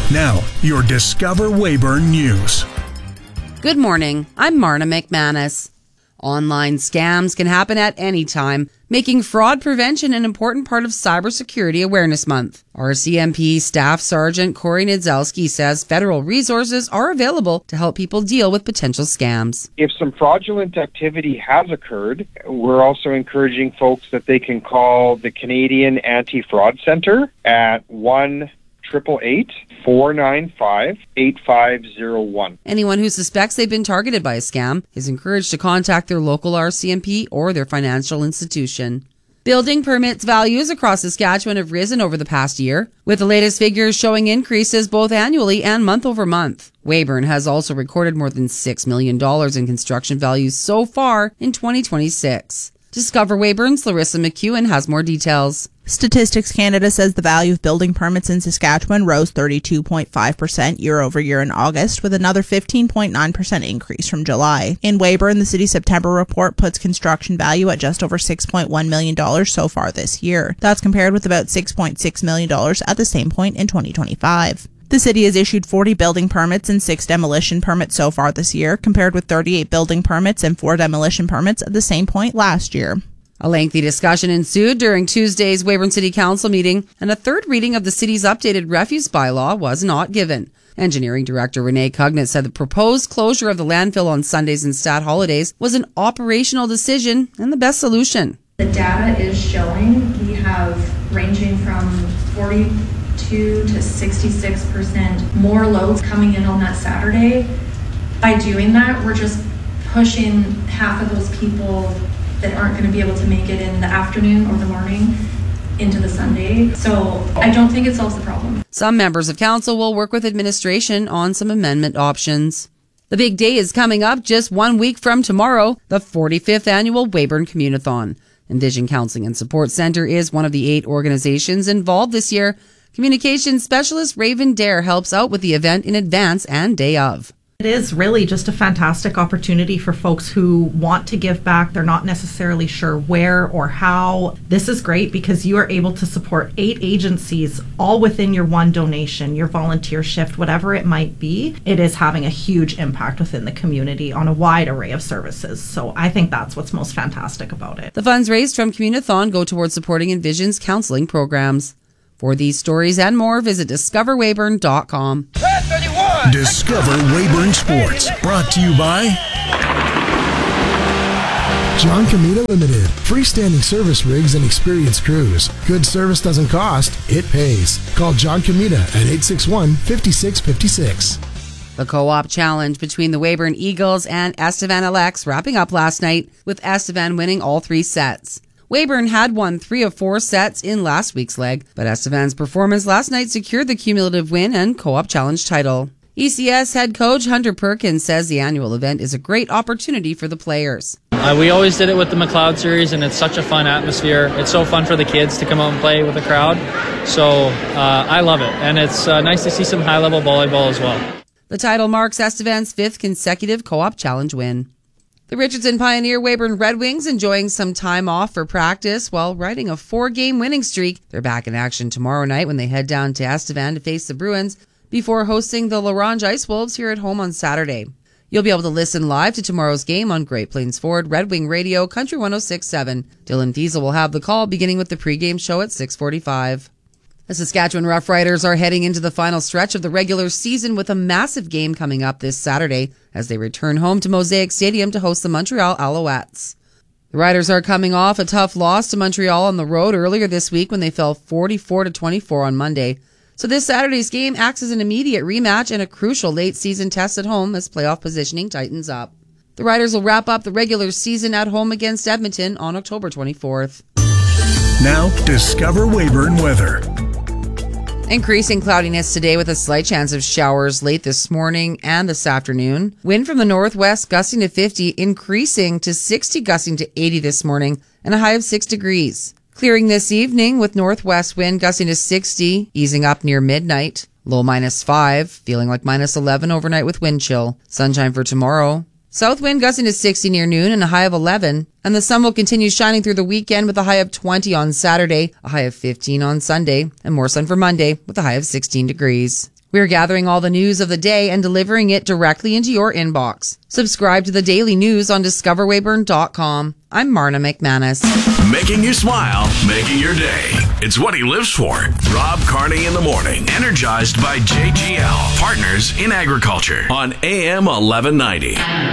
Now, your Discover Weyburn News. Good morning. I'm Marna McManus. Online scams can happen at any time, making fraud prevention an important part of Cybersecurity Awareness Month. RCMP Staff Sergeant Corey Nidzelsky says federal resources are available to help people deal with potential scams. If some fraudulent activity has occurred, we're also encouraging folks that they can call the Canadian Anti-Fraud Centre at 1-888-495-8501. Anyone who suspects they've been targeted by a scam is encouraged to contact their local RCMP or their financial institution. Building permits values across Saskatchewan have risen over the past year, with the latest figures showing increases both annually and month over month. Weyburn has also recorded more than $6 million in construction values so far in 2026. Discover Weyburn's Larissa McEwen has more details. Statistics Canada says the value of building permits in Saskatchewan rose 32.5% year over year in August, with another 15.9% increase from July. In Weyburn, the city's September report puts construction value at just over $6.1 million so far this year. That's compared with about $6.6 million at the same point in 2025. The city has issued 40 building permits and 6 demolition permits so far this year, compared with 38 building permits and 4 demolition permits at the same point last year. A lengthy discussion ensued during Tuesday's Weyburn City Council meeting, and a third reading of the city's updated refuse bylaw was not given. Engineering Director Renee Cugnett said the proposed closure of the landfill on Sundays and stat holidays was an operational decision and the best solution. The data is showing we have ranging from 42 to 66% more loads coming in on that Saturday. By doing that, we're just pushing half of those people that aren't going to be able to make it in the afternoon or the morning into the Sunday. So I don't think it solves the problem. Some members of council will work with administration on some amendment options. The big day is coming up just 1 week from tomorrow, the 45th annual Weyburn Communathon. Envision Counseling and Support Centre is one of the 8 organizations involved this year. Communications specialist Raven Dare helps out with the event in advance and day of. It is really just a fantastic opportunity for folks who want to give back. They're not necessarily sure where or how. This is great because you are able to support 8 agencies all within your one donation, your volunteer shift, whatever it might be. It is having a huge impact within the community on a wide array of services. So I think that's what's most fantastic about it. The funds raised from Communathon go towards supporting Envision's counseling programs. For these stories and more, visit discoverweyburn.com. Discover Weyburn Sports, brought to you by John Comita Limited. Freestanding service rigs and experienced crews. Good service doesn't cost, it pays. Call John Comita at 861-5656. The co-op challenge between the Weyburn Eagles and Estevan LX wrapping up last night, with Estevan winning all 3 sets. Weyburn had won 3 of 4 sets in last week's leg, but Estevan's performance last night secured the cumulative win and co-op challenge title. ECS head coach Hunter Perkins says the annual event is a great opportunity for the players. We always did it with the McLeod series, and it's such a fun atmosphere. It's so fun for the kids to come out and play with the crowd. So I love it, and it's nice to see some high-level volleyball as well. The title marks Estevan's 5th consecutive co-op challenge win. The Richardson Pioneer Weyburn Red Wings enjoying some time off for practice while riding a 4-game winning streak. They're back in action tomorrow night when they head down to Estevan to face the Bruins before hosting the Larange Ice Wolves here at home on Saturday. You'll be able to listen live to tomorrow's game on Great Plains Ford Red Wing Radio Country 106.7. Dylan Fiesel will have the call beginning with the pregame show at 6:45. The Saskatchewan Roughriders are heading into the final stretch of the regular season with a massive game coming up this Saturday as they return home to Mosaic Stadium to host the Montreal Alouettes. The Riders are coming off a tough loss to Montreal on the road earlier this week when they fell 44-24 on Monday. So this Saturday's game acts as an immediate rematch and a crucial late-season test at home as playoff positioning tightens up. The Riders will wrap up the regular season at home against Edmonton on October 24th. Now, Discover Weyburn weather. Increasing cloudiness today with a slight chance of showers late this morning and this afternoon. Wind from the northwest gusting to 50, increasing to 60, gusting to 80 this morning, and a high of 6 degrees. Clearing this evening with northwest wind gusting to 60, easing up near midnight. Low -5, feeling like -11 overnight with wind chill. Sunshine for tomorrow. South wind gusting to 60 near noon and a high of 11. And the sun will continue shining through the weekend with a high of 20 on Saturday, a high of 15 on Sunday, and more sun for Monday with a high of 16 degrees. We're gathering all the news of the day and delivering it directly into your inbox. Subscribe to the daily news on discoverwayburn.com. I'm Marna McManus. Making you smile, making your day. It's what he lives for. Rob Carney in the morning. Energized by JGL, partners in agriculture on AM 1190.